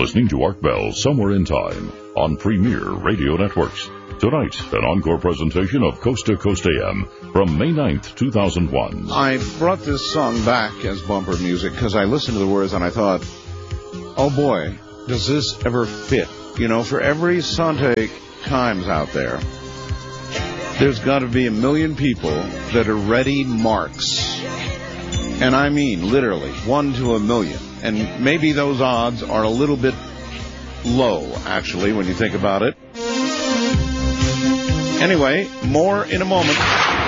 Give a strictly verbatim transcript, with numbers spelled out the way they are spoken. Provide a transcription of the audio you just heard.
listening to Art Bell Somewhere in Time on Premier Radio Networks. Tonight, an encore presentation of Coast to Coast A M from May ninth, two thousand one. I brought this song back as bumper music because I listened to the words and I thought, oh boy, does this ever fit? You know, for every Sante Times out there, there's got to be a million people that are ready marks. And I mean, literally, one to a million. And maybe those odds are a little bit low, actually, when you think about it. Anyway, more in a moment.